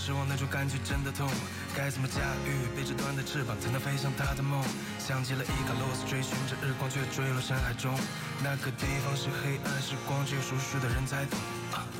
失望那种感觉真的痛，该怎么驾驭被折断的翅膀才能飞向他的梦？想起了伊卡洛斯，追寻着日光却坠落深海中，那个地方是黑暗是光，只有熟识的人才懂。